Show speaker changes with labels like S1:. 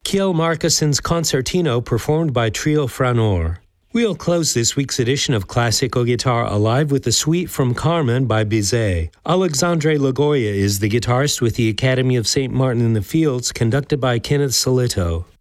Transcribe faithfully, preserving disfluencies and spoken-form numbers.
S1: Kjell Markuson's Concertino performed by Trio Franor. We'll close this week's edition of Classical Guitar Alive with the suite from Carmen by Bizet. Alexandre Lagoya is the guitarist with the Academy of Saint Martin in the Fields, conducted by Kenneth Solito.